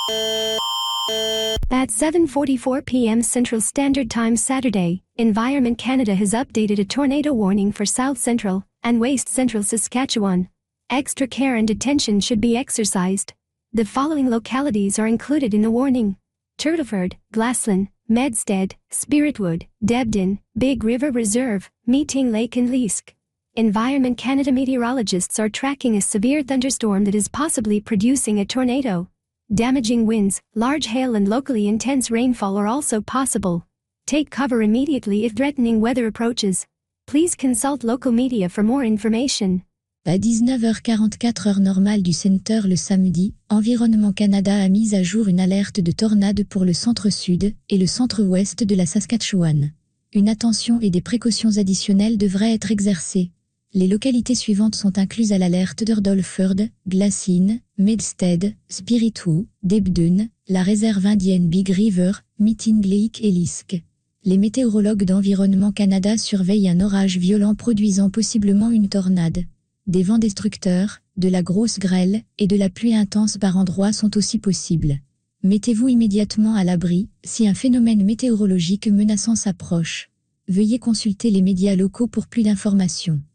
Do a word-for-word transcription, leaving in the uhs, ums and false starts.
At seven forty-four p m Central Standard Time Saturday, Environment Canada has updated a tornado warning for South Central and West Central Saskatchewan. Extra care and attention should be exercised. The following localities are included in the warning: Turtleford, Glassland, Medstead, Spiritwood, Debden, Big River Reserve, Meeting Lake and Leask. Environment Canada meteorologists are tracking a severe thunderstorm that is possibly producing a tornado. Damaging winds, large hail and locally intense rainfall are also possible. Take cover immediately if threatening weather approaches. Please consult local media for more information. À dix-neuf heures quarante-quatre heure normale du Centre le samedi, Environnement Canada a mis à jour une alerte de tornade pour le centre-sud et le centre-ouest de la Saskatchewan. Une attention et des précautions additionnelles devraient être exercées. Les localités suivantes sont incluses à l'alerte de Rudolford, Glassine, Medstead, Spiritwood, Debden, la réserve indienne Big River, Meeting Lake et Leask. Les météorologues d'Environnement Canada surveillent un orage violent produisant possiblement une tornade. Des vents destructeurs, de la grosse grêle et de la pluie intense par endroits sont aussi possibles. Mettez-vous immédiatement à l'abri si un phénomène météorologique menaçant s'approche. Veuillez consulter les médias locaux pour plus d'informations.